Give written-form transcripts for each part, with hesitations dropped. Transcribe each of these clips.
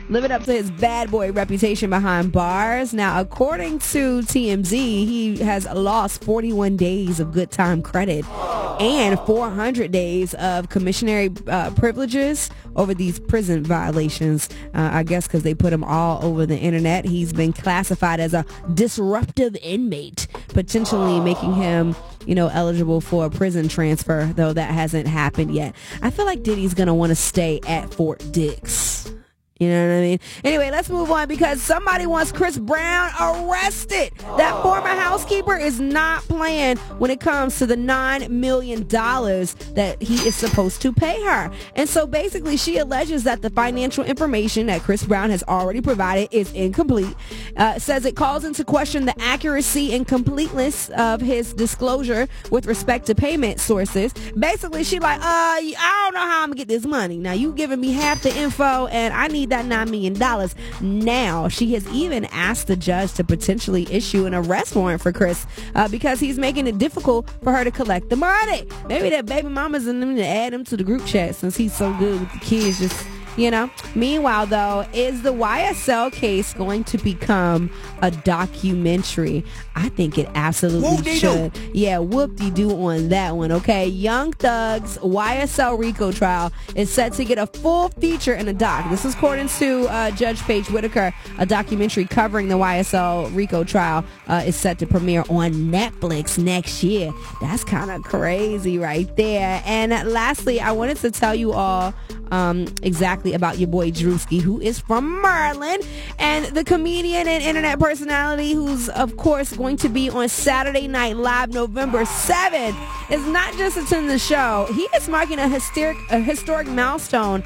living up to his bad boy reputation behind bars. Now, according to TMZ, he has lost 41 days of good time credit and 400 days of commissionary privileges over these prison violations. I guess because they put him all over the internet. He's been classified as a disruptive inmate, potentially making him, eligible for a prison transfer, though that hasn't happened yet. I feel like Diddy's going to want to stay at Fort Dix. You know what I mean? Anyway, let's move on because somebody wants Chris Brown arrested. That former housekeeper is not playing when it comes to the $9 million that he is supposed to pay her. And so basically she alleges that the financial information that Chris Brown has already provided is incomplete. Says it calls into question the accuracy and completeness of his disclosure with respect to payment sources. Basically, she like, I don't know how I'm gonna get this money. Now you giving me half the info and I need that $9 million. Now, she has even asked the judge to potentially issue an arrest warrant for Chris because he's making it difficult for her to collect the money. Maybe that baby mama's in them to add him to the group chat since he's so good with the kids. Just, Meanwhile, though, is the YSL case going to become a documentary? I think it absolutely should. Yeah, whoop-de-doo on that one, okay? Young Thug's YSL RICO trial is set to get a full feature in a doc. This is according to Judge Paige Whitaker. A documentary covering the YSL RICO trial is set to premiere on Netflix next year. That's kind of crazy right there. And lastly, I wanted to tell you all exactly about your boy Drewski, who is from Maryland, and the comedian and internet personality who's of course going to be on Saturday Night Live November 7th is not just attending the show. He is marking a historic milestone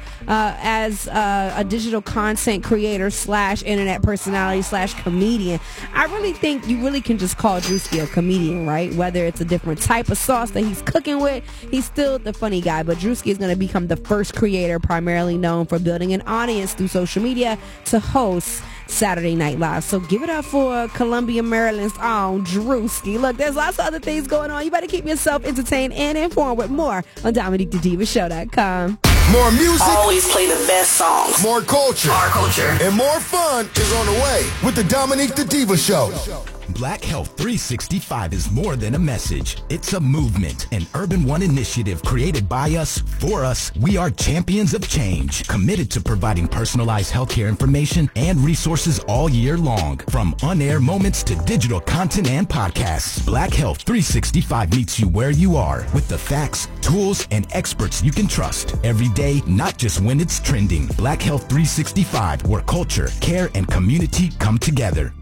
as a digital content creator / internet personality / comedian. I really think you really can just call Drewski a comedian, right? Whether it's a different type of sauce that he's cooking with, he's still the funny guy. But Drewski is going to become the first creator primarily known for building an audience through social media to host Saturday Night Live. So give it up for Columbia, Maryland's own Drewski. Look, there's lots of other things going on. You better keep yourself entertained and informed with more on DominiqueTheDivaShow.com. More music. Always play the best songs. More culture. Our culture. And more fun is on the way with the Dominique the Diva Show. Black Health 365 is more than a message. It's a movement, an Urban One initiative created by us, for us. We are champions of change, committed to providing personalized healthcare information and resources all year long. From on-air moments to digital content and podcasts, Black Health 365 meets you where you are with the facts, tools, and experts you can trust every day, not just when it's trending. Black Health 365, where culture, care, and community come together.